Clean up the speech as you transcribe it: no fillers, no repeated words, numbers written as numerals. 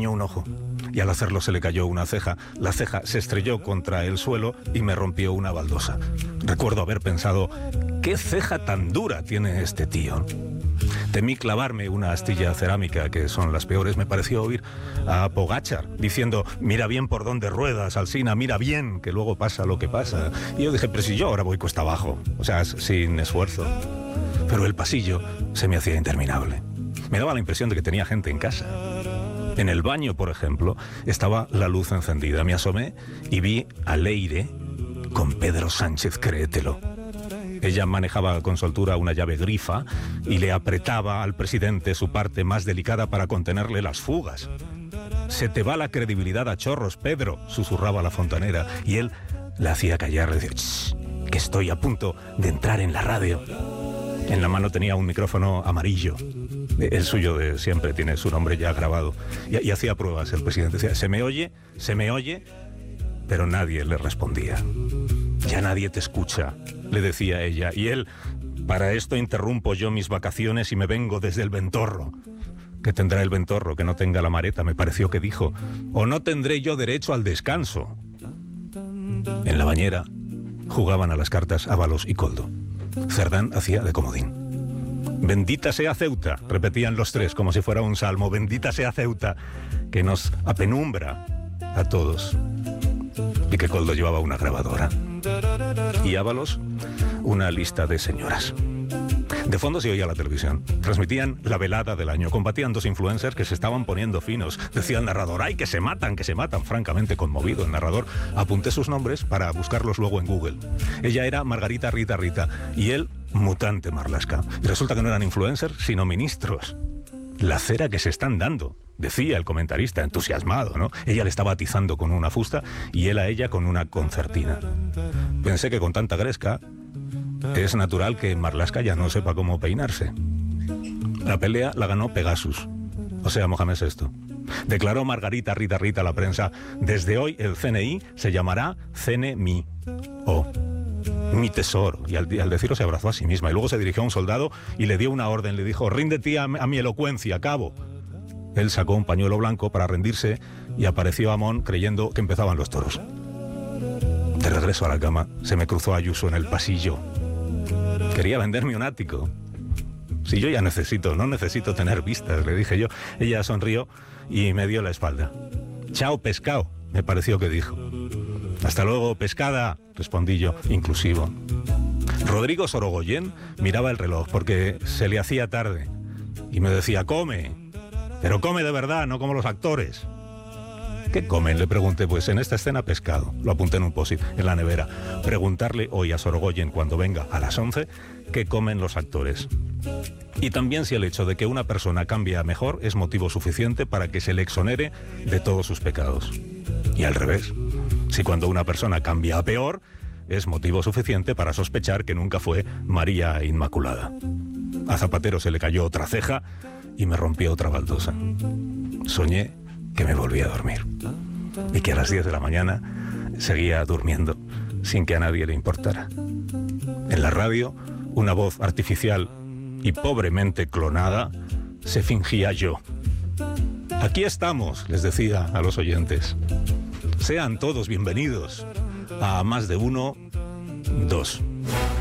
guiñó un ojo y al hacerlo se le cayó una ceja. La ceja se estrelló contra el suelo y me rompió una baldosa. Recuerdo haber pensado, ¿qué ceja tan dura tiene este tío? Temí clavarme una astilla cerámica, que son las peores. Me pareció oír a Pogačar diciendo, mira bien por dónde ruedas, Alsina, mira bien, que luego pasa lo que pasa. Y yo dije, pero si yo ahora voy cuesta abajo, o sea, sin esfuerzo. Pero el pasillo se me hacía interminable. Me daba la impresión de que tenía gente en casa. En el baño, por ejemplo, estaba la luz encendida. Me asomé y vi a Leire con Pedro Sánchez, créetelo. Ella manejaba con soltura una llave grifa y le apretaba al presidente su parte más delicada para contenerle las fugas. «Se te va la credibilidad a chorros, Pedro», susurraba la fontanera, y él la hacía callar, le decía, «Shh, que estoy a punto de entrar en la radio». En la mano tenía un micrófono amarillo, el suyo de siempre, tiene su nombre ya grabado, y hacía pruebas. El presidente decía, se me oye, pero nadie le respondía. «Ya nadie te escucha», le decía ella, y él, «para esto interrumpo yo mis vacaciones y me vengo desde el Ventorro». «¿Qué tendrá el Ventorro que no tenga la Mareta?», me pareció que dijo, «o no tendré yo derecho al descanso». En la bañera jugaban a las cartas Ábalos y Koldo. Cerdán hacía de comodín. «Bendita sea Ceuta», repetían los tres como si fuera un salmo, «bendita sea Ceuta, que nos apenumbra a todos». Y que Koldo llevaba una grabadora. Y Ábalos una lista de señoras. De fondo se oía la televisión. Transmitían la velada del año. Combatían dos influencers que se estaban poniendo finos. Decía el narrador, ¡ay, que se matan! Francamente conmovido el narrador. Apunté sus nombres para buscarlos luego en Google. Ella era Margarita Rita y él, Mutante Marlaska. Y resulta que no eran influencers, sino ministros. La cera que se están dando, decía el comentarista, entusiasmado, ¿no? Ella le estaba atizando con una fusta y él a ella con una concertina. Pensé que con tanta gresca es natural que Marlaska ya no sepa cómo peinarse. La pelea la ganó Pegasus, o sea, Mohamed VI. Declaró Margarita Rita a la prensa, desde hoy el CNI se llamará CNMI, o mi tesoro. Y al decirlo se abrazó a sí misma y luego se dirigió a un soldado y le dio una orden, le dijo, ríndete a mi elocuencia, cabo. Él sacó un pañuelo blanco para rendirse y apareció Amón creyendo que empezaban los toros. De regreso a la cama, se me cruzó Ayuso en el pasillo. Quería venderme un ático. Si yo ya no necesito tener vistas, le dije yo. Ella sonrió y me dio la espalda. Chao, pescado, me pareció que dijo. Hasta luego, pescada, respondí yo, inclusivo. Rodrigo Sorogoyen miraba el reloj porque se le hacía tarde y me decía, come, pero come de verdad, no como los actores. ¿Qué comen?, le pregunté. Pues en esta escena pescado. Lo apunté en un post-it en la nevera. Preguntarle hoy a Sorogoyen cuando venga a las 11 qué comen los actores. Y también si el hecho de que una persona cambie a mejor es motivo suficiente para que se le exonere de todos sus pecados. Y al revés, si cuando una persona cambia a peor es motivo suficiente para sospechar que nunca fue María Inmaculada. A Zapatero se le cayó otra ceja y me rompió otra baldosa. Soñé que me volvía a dormir y que a las 10 de la mañana seguía durmiendo sin que a nadie le importara. En la radio, una voz artificial y pobremente clonada se fingía yo. Aquí estamos, les decía a los oyentes. Sean todos bienvenidos a Más de Uno, Dos.